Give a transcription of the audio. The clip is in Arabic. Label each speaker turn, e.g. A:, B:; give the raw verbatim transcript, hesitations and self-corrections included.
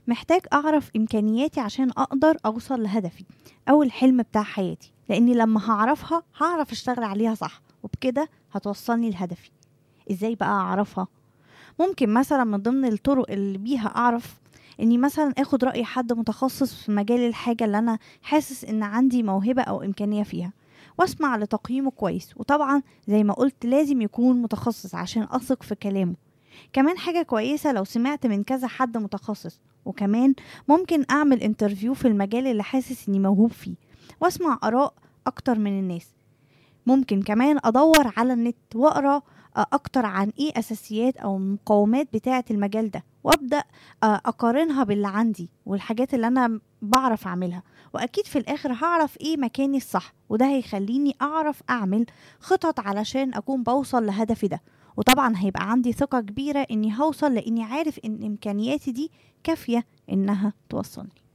A: محتاج أعرف إمكانياتي عشان أقدر أوصل لهدفي أو الحلم بتاع حياتي، لأني لما هعرفها هعرف أشتغل عليها صح، وبكده هتوصلني لهدفي. إزاي بقى أعرفها؟ ممكن مثلا من ضمن الطرق اللي بيها أعرف إني مثلا أخد رأي حد متخصص في مجال الحاجة اللي أنا حاسس إن عندي موهبة أو إمكانية فيها، واسمع لتقييمه كويس. وطبعا زي ما قلت لازم يكون متخصص عشان أثق في كلامه. كمان حاجة كويسة لو سمعت من كذا حد متخصص. وكمان ممكن أعمل انترفيو في المجال اللي حاسس إني موهوب فيه، واسمع آراء أكتر من الناس. ممكن كمان أدور على النت وأقرأ أكتر عن إيه أساسيات أو المقومات بتاعة المجال ده، وأبدأ أقارنها باللي عندي والحاجات اللي أنا بعرف أعملها. وأكيد في الآخر هعرف إيه مكاني الصح، وده هيخليني أعرف أعمل خطط علشان أكون بوصل لهدفي ده. وطبعا هيبقى عندي ثقة كبيرة إني هوصل، لإني عارف إن إمكانياتي دي كافية إنها توصلني.